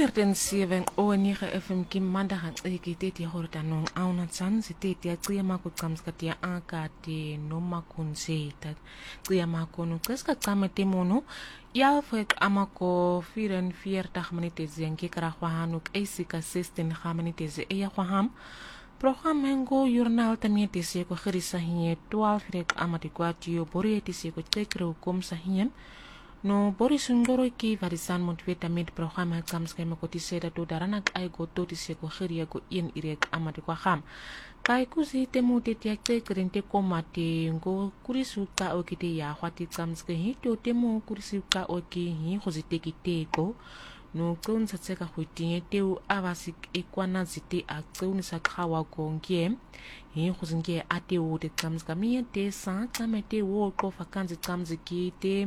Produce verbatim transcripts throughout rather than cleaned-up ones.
honderd zeven o negen F M ki mandagan eki teti hortanong auna tsan si teti ya tria mako tsamskati ya anka te no makon zeta tria mako no tska tsame te mono ya fek amako vierenveertig minute zenki kragwahanuk esika zestien minute ze eya kwaham program hengo journal tamie te se ko gerisa hier twaalf rek amati kwatio bori te se ko tekro kom sahien no bori sundoro ki varisan motivate mit program exams kay makoti seda to daranak ay go to ti se ko geria go in irek amati kwa ham kai kusi te muti ti akte krente ko mati ngo kurisu ka o kiti ya hwati exams ke hi to te mo kurisu ka o ki hi khozite ki te ko no kun sa tseka huti te u avasik ekwana zite aktsuni sa khawa gongye hi khozinge ate u te exams ka mi te sa kamete wo ko fakanzi exams ki te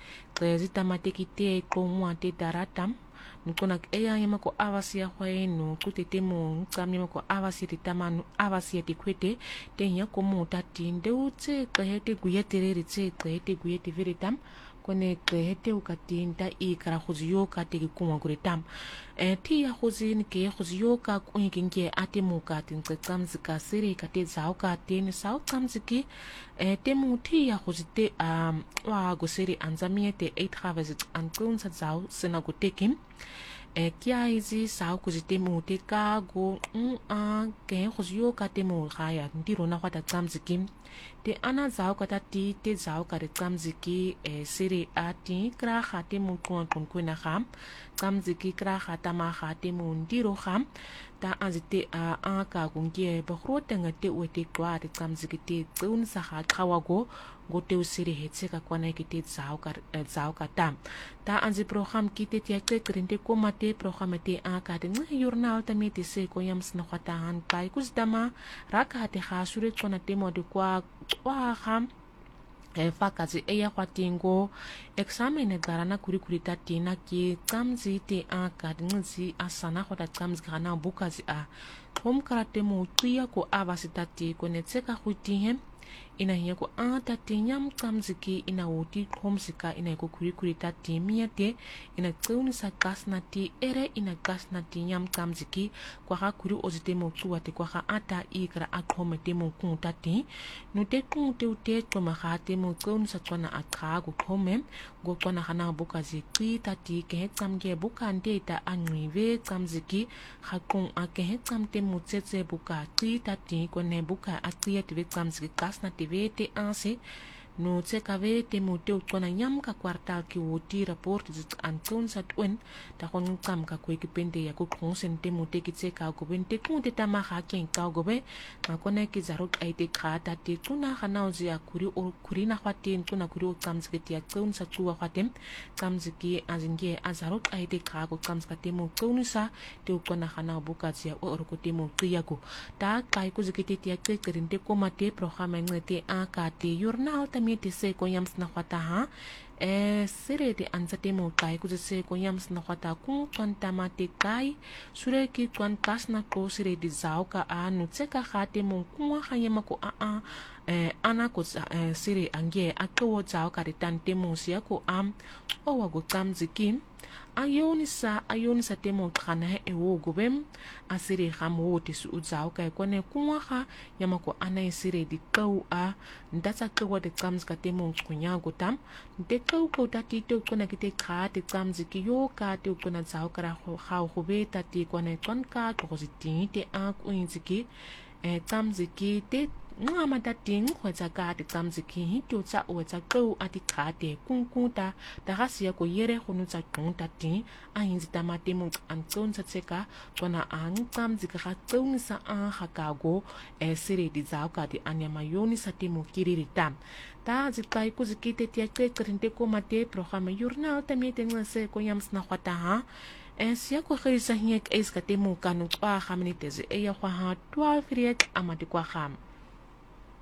Zita mateki te komwa te daratam nukona eya yama ko avasia hwae no kutete mo nkamye ko avasia te tamanu avasia te kwete te nya ko mo tati ndeu tse kahete guyetere ritse kahete guyete veritam kone kahete ukatinda ikara khuziyo ka te kuma kuritam e ti ya khuzin ke khuziyo ka kuinginge ate mo ka tin tsamzi ka sere ka te zao ka te ne sao tsamzi ki e te mo ti ya khuzite um wa go sere anzamie te eight havers ankun sa zao sena go tekim e kia izi sao kuzite mo te ka go un a ke khuziyo ka te mo khaya ndiro na kwata tsamzi ki te ana zao kata ti te zao ka re tsamzi ki e sere ati kra khate mo kon kon kuna kham tsamzi ki kra khata ma khate mo ndiro kham ta azite a aka kungie bkhrote ngate wete kwa te tsamzi ki te tsun sa kha khawago go te usiri hetse ka kwana ki te zao ka zao ka tam ta anzi program ki te te te krente ko mate program te aka te ngi journal ta meti se ko yam sna khata han kai kuzdama raka te khasure tsona te mo de kwa kwa kham e fakazi eya kwatingo examine garana kuri kuri tatina ki tsamzi te aka ngi asana khota tsamzi gana bukazi a hom karate mo tuya ko avasitati ko netseka khutihem ina hiya ko ata tinyam tsamziki ina wuti komsika ina ko kuri kuri tati miate ina tsauni sa kasnati ere ina kasnati nyam tsamziki kwa ha kuri ozite mo tuate kwa ha ata ikra akomete mo kuntati no te kunte ute to mahate mo tsauni sa tswana akha go kome go tswana hana bukazi ti tati ke tsamge bukande ta anrive tsamziki hakon ake tsamte mo tsetse buka ti tati ko ne buka atiet ve tsamziki kasnati vete anse no tseka vete mo te utwana nyam ka kwartal ki wuti rapport zit anton sa twen ta kon kam ka ko ekipende ya ko konsen te mo te ki tseka go bente ko te tama ha ken ka go be ma kone ki zarok ai te khata te tuna khana uzi akuri o kuri na khwate tuna kuri o tsamziki ti akton sa tuwa khwatem tsamziki azinge azarok ai te kha go tsamzika te mo tonu sa te utwana khana buka tsia o ro ko te mo tsiya go ta kai ko zikete ti akte kerinte ko mate program ngete aka te journal ta te se ko yams na khwata ha e sere de anzate mo kai ku se ko yams na khwata ku twanta mate kai sure ki twan kas na ko sere de zao ka anu tseka khate mo ku ha yema ko a a e ana ko e, sere ange akwo zao ka tante mo sia ko am o wa go tsamziki ayonisa ayonisa temo khana e wo gobem asire khamo te su uzao ka kone kuwaha yamako ana isire di kau a ndatsa kwa de tsams ka temo kunya gotam de kau ko tati to kona kite kha te tsams ki yo ka te kona zao kara ho ha ho be tati kone ton ka ko ziti te a ku inziki e tsams ki te nga matating khwetsa ka te tsamziki hi to tsa o tsa ko ati khate kunkuta ta gasia ko yere go nutsa tonta ti a hinzi tamate mo antson tsa tseka kona ang tsamziki ga tsonisa a hakago e sere di zao ka di anya mayoni sa temo kiririta ta zikai ku zikite ti akte krinte ko mate program journal tamete ngase ko yams na khwata ha Esia ko khisa hiek es ka temo kanu kwa khamniteze e ya kwa ha twaalf riek amati kwa kham